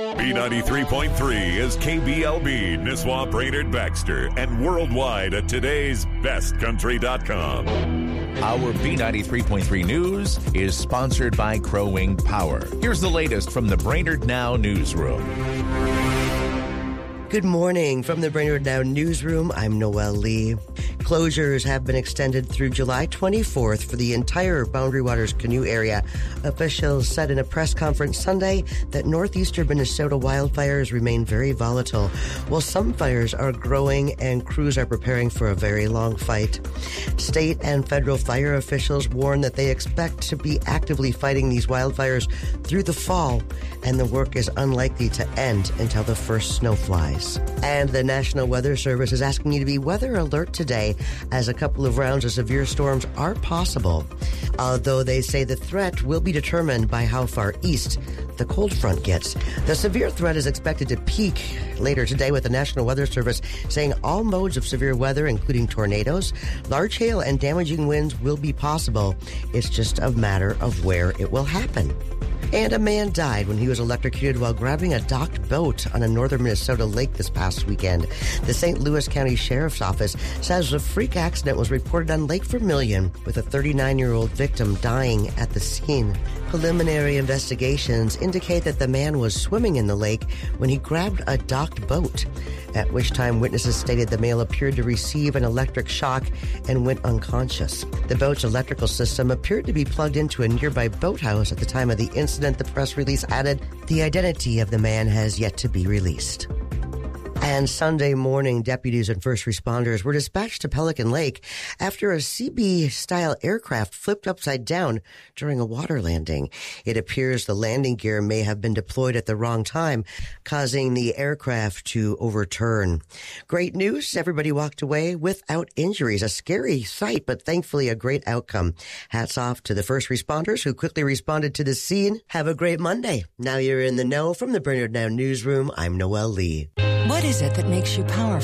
B93.3 is KBLB, Nisswa, Brainerd, Baxter, and worldwide at today'sbestcountry.com. Our B93.3 News is sponsored by Crow Wing Power. Here's the latest from the Brainerd Now newsroom. Good morning from the Brainerd Now newsroom. I'm Noelle Lee. Closures have been extended through July 24th for the entire Boundary Waters canoe area. Officials said in a press conference Sunday that northeastern Minnesota wildfires remain very volatile, while some fires are growing and crews are preparing for a very long fight. State and federal fire officials warn that they expect to be actively fighting these wildfires through the fall, and the work is unlikely to end until the first snow flies. And the National Weather Service is asking you to be weather alert today, as a couple of rounds of severe storms are possible. Although they say the threat will be determined by how far east the cold front gets. The severe threat is expected to peak later today, with the National Weather Service saying all modes of severe weather, including tornadoes, large hail, and damaging winds will be possible. It's just a matter of where it will happen. And a man died when he was electrocuted while grabbing a docked boat on a northern Minnesota lake this past weekend. The St. Louis County Sheriff's Office says a freak accident was reported on Lake Vermilion, with a 39-year-old victim dying at the scene. Preliminary investigations indicate that the man was swimming in the lake when he grabbed a docked boat, at which time witnesses stated the male appeared to receive an electric shock and went unconscious. The boat's electrical system appeared to be plugged into a nearby boathouse at the time of the incident. The press release added, the identity of the man has yet to be released. And Sunday morning, deputies and first responders were dispatched to Pelican Lake after a CB-style aircraft flipped upside down during a water landing. It appears the landing gear may have been deployed at the wrong time, causing the aircraft to overturn. Great news. Everybody walked away without injuries. A scary sight, but thankfully a great outcome. Hats off to the first responders who quickly responded to the scene. Have a great Monday. Now you're in the know from the Brainerd Now newsroom. I'm Noelle Lee. What is it that makes you powerful?